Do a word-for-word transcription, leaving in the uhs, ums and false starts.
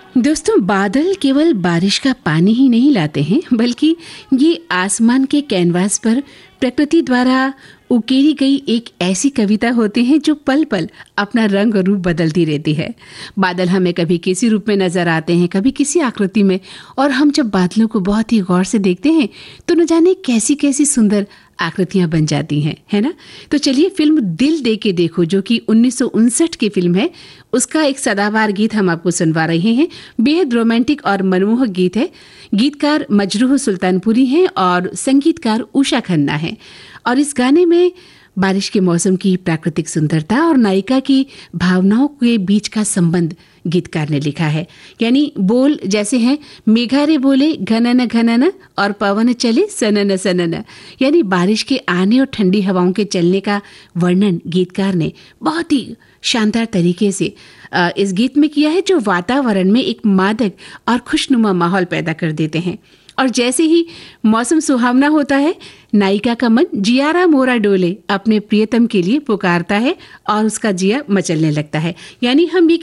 दोस्तों, बादल केवल बारिश का पानी ही नहीं लाते हैं, बल्कि ये आसमान के कैनवास पर प्रकृति द्वारा उकेरी गई एक ऐसी कविता होती है जो पल पल अपना रंग और रूप बदलती रहती है। बादल हमें कभी किसी रूप में नजर आते हैं, कभी किसी आकृति में, और हम जब बादलों को बहुत ही गौर से देखते हैं तो न जाने कैसी कैसी सुंदर आकृतियां बन जाती हैं, है ना। तो चलिए फिल्म दिल दे के देखो, जो कि उन्नीस सौ उनसठ की फिल्म है, उसका एक सदाबहार गीत हम आपको सुनवा रहे हैं। बेहद रोमांटिक और मनमोहक गीत है। गीतकार मजरूह सुल्तानपुरी हैं और संगीतकार उषा खन्ना है। और इस गाने में बारिश के मौसम की प्राकृतिक सुंदरता और नायिका की भावनाओं के बीच का संबंध गीतकार ने लिखा है। यानी बोल जैसे हैं, मेघा रे बोले घनन घनन और पवन चले सनन सनन। यानी बारिश के आने और ठंडी हवाओं के चलने का वर्णन गीतकार ने बहुत ही शानदार तरीके से इस गीत में किया है, जो वातावरण में एक मादक और खुशनुमा माहौल पैदा कर देते हैं। और जैसे ही मौसम सुहावना होता है, नायिका का मन जियारा मोरा डोले अपने प्रियतम के लिए पुकारता है और उसका जिया मचलने लगता है। यानी हम ये